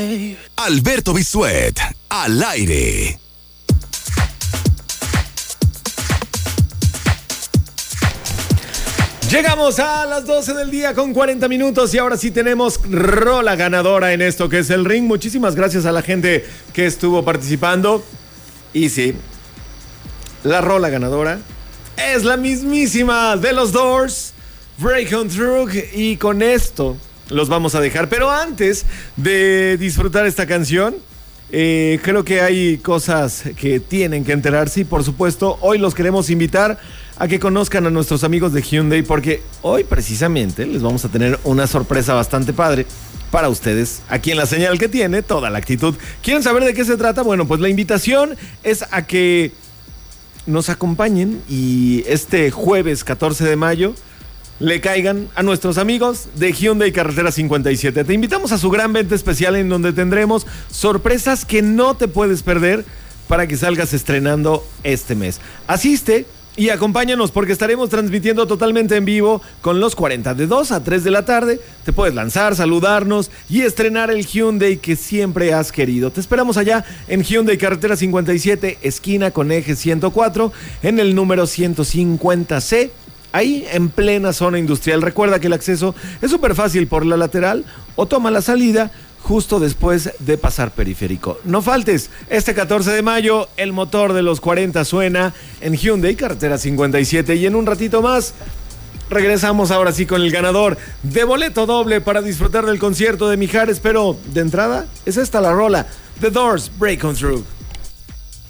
Alberto Bisuet, al aire. Llegamos a las 12 del día con 40 minutos y ahora sí tenemos rola ganadora en esto que es el ring. Muchísimas gracias a la gente que estuvo participando. Y sí, la rola ganadora es la mismísima de los Doors, Break On Through, y con esto los vamos a dejar. Pero antes de disfrutar esta canción, creo que hay cosas que tienen que enterarse y por supuesto hoy los queremos invitar a que conozcan a nuestros amigos de Hyundai, porque hoy precisamente les vamos a tener una sorpresa bastante padre para ustedes, aquí en la señal que tiene toda la actitud. ¿Quieren saber de qué se trata? Bueno, pues la invitación es a que nos acompañen y este jueves 14 de mayo le caigan a nuestros amigos de Hyundai Carretera 57. Te invitamos a su gran venta especial en donde tendremos sorpresas que no te puedes perder para que salgas estrenando este mes. Asiste y acompáñanos porque estaremos transmitiendo totalmente en vivo con los 40 de 2 a 3 de la tarde. Te puedes lanzar, saludarnos y estrenar el Hyundai que siempre has querido. Te esperamos allá en Hyundai Carretera 57, esquina con eje 104, en el número 150C. Ahí en plena zona industrial. Recuerda que el acceso es súper fácil por la lateral o toma la salida justo después de pasar periférico. No faltes, este 14 de mayo el motor de los 40 suena en Hyundai Carretera 57 y en un ratito más regresamos ahora sí con el ganador de boleto doble para disfrutar del concierto de Mijares, pero de entrada es esta la rola, The Doors, Break On Through.